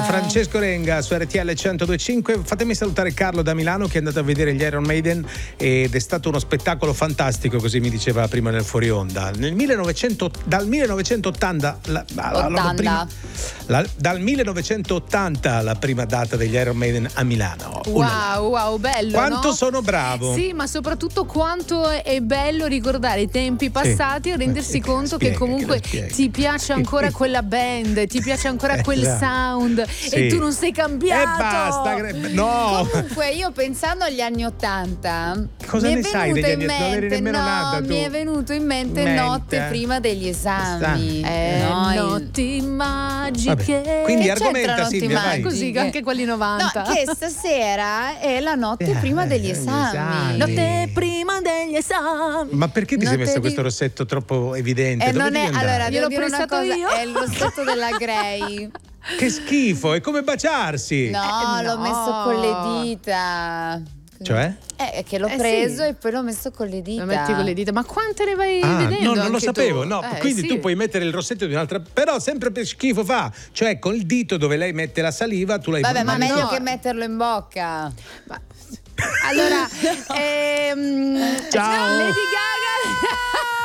Francesco Renga su RTL 102.5. Fatemi salutare Carlo da Milano che è andato a vedere gli Iron Maiden ed è stato uno spettacolo fantastico, così mi diceva prima nel fuori onda. Dal 1980 dal 1980 la prima data degli Iron Maiden a Milano. Wow, bello. Quanto no? sono bravo. Sì, ma soprattutto quanto è bello ricordare i tempi passati e rendersi conto che comunque ti piace ancora quella band, ti piace ancora quel sound e tu non sei cambiato. E basta. No. Comunque io pensando agli anni '80 cosa ne sai degli anni '80? Non eri nemmeno nata tu. Mi è venuto in mente notte prima degli esami. Notti magiche. Vabbè. Quindi argomenta, Silvia, vai. Così anche quelli 90. No, che stasera è la notte prima degli esami. Notte prima degli esami. Ma perché ti sei messo questo rossetto troppo evidente? Dove non è, allora, gliel'ho devo dire una prestato cosa, io. è il rossetto della Grey. Che schifo, è come baciarsi. No, l'ho messo con le dita. Cioè? Che l'ho preso e poi l'ho messo con le dita. Lo metti con le dita, ma quante ne vai vedendo? No, non lo anche sapevo. tu? No, quindi tu puoi mettere il rossetto di un'altra, però sempre per schifo fa. Cioè, col dito dove lei mette la saliva, tu l'hai. Vabbè, ma meglio che metterlo in bocca. Allora, ciao. Lady Gaga.